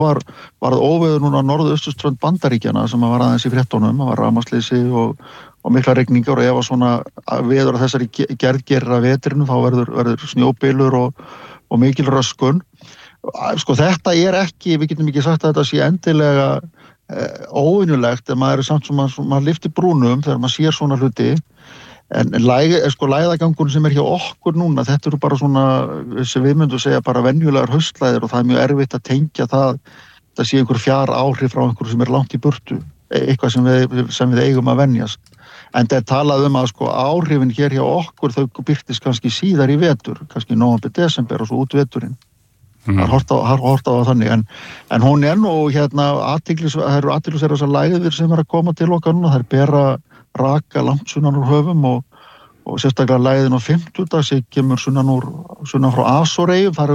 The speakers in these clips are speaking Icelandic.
varð óveður núna á norðausturströnd Bandaríkjanna sem var aðeins í fréttunum, það var rafmagnsleysi og mikla rigningar og ef að svona veður af þessari gerð gerir að vetrinu þá verður snjóbylur og mikil röskun. Sko þetta ekki, við getum ekki sagt að þetta sé endilega óvenjulegt en maður samt sem maður lyftir brúnum þegar maður sér svona hluti. En læðagangurinn sem hjá okkur núna, þetta eru bara svona, sem við myndum segja, bara venjulegar haustlæðir og það mjög erfitt að tengja það sé einhver áhrif frá einhverju sem langt í burtu, eitthvað sem við eigum að venjast. En það talað að áhrifin hér hjá okkur, þau birtist kannski síðar í vetur, kannski nóvember, desember og svo út veturinn. Það hort á þannig, en hún nú það eru athyglisverðar lægðir sem að koma til okkar núna, þær bera raka langt sunnan úr höfum og sérstaklega lægðin á 50 sem kemur sunnan frá Azoreyjum, þar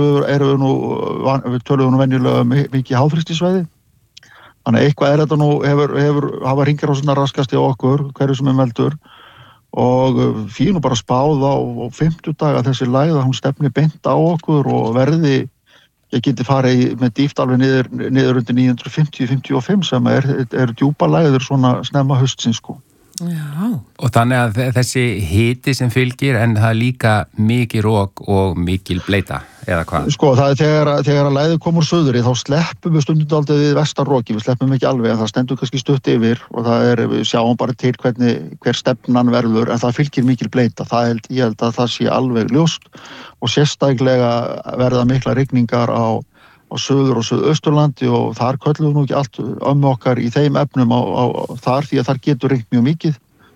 við töluðum venjulega mikið háþrýstisvæði. Þannig að eitthvað þetta nú hafa hringrásirnar raskast hjá okkur, hverju sem meldur og því nú bara spáð á 50 að þessi lægð hún stefni beint á okkur og verði ég geti farið með dýpt alveg niður undir 950-55 sem er djúpa lægður svona snemma haustsins Já. Og þannig að þessi hiti sem fylgir en það líka mikið rok og mikil bleita eða hvað? Það þegar að læðið komur suðri þá sleppum við stundum dálítið við vestarroki, við sleppum ekki alveg en það stendur kannski stutt yfir og við sjáum bara til hver stefnan verður en það fylgir mikil bleita, ég held að það sé alveg ljóst og sérstaklega verða mikla rigningar á söður og suðausturlandi og þar köllum við nú ekki allt okkar í þeim efnum á þar því að þar getur rignt mjög mikið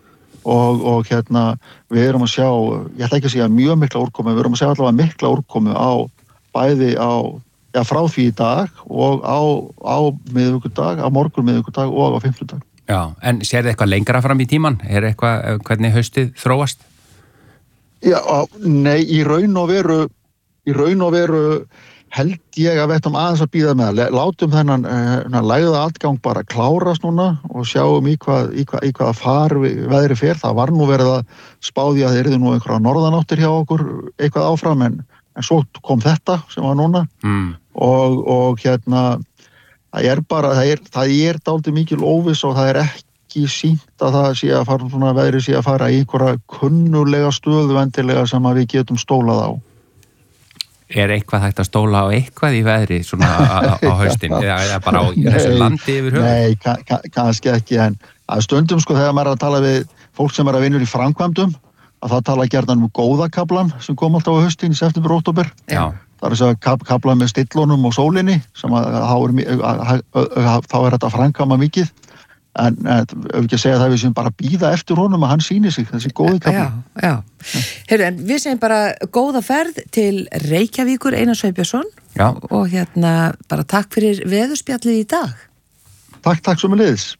og við erum að sjá, ég ætla ekki að segja mjög mikla úrkomu, við erum að sjá allavega mikla úrkomu bæði frá því í dag og á miðvikudag, á morgun miðvikudag og á fimmtudag. Já, en sér þið eitthvað lengra fram í tíman? Eitthvað, hvernig haustið þróast? Já, nei, í raun og veru held ég að við ættum aðeins að bíða með það. Látum þennan lægða atgang bara klárast núna og sjáum í hvaða far veðri fer. Það var nú verið að spáði að það yrði nú einhverja norðanáttir hjá okkur eitthvað áfram en svo kom þetta sem var núna og það er dálítið mikil óviss og það er ekki sýnt að það sé að fara svona veðri sé að fara í einhverja kunnulega stöðu endilega sem að við getum stólað á. Er eitthvað hægt að stóla á eitthvað í veðri svona á haustin eða bara á þessu landi yfir höfuð? Nei, kannski ekki en að stundum þegar maður er að tala við fólk sem er að vinna í framkvæmdum að það tala gjarnan góðakaflan sem kom alltaf á haustin í september, október. Já. Það er þess að kaflan með stillunum og sólinni sem þá er þetta að framkvæma mikið en ef ekki að segja það við sem bara bíða eftir honum að hann sýni sig þessi góði kafli. Já. Heyrðu, en við segjum bara góða ferð til Reykjavíkur, Einar Sveinbjörnsson og bara takk fyrir veðurspjallið í dag. Takk sömuleiðis.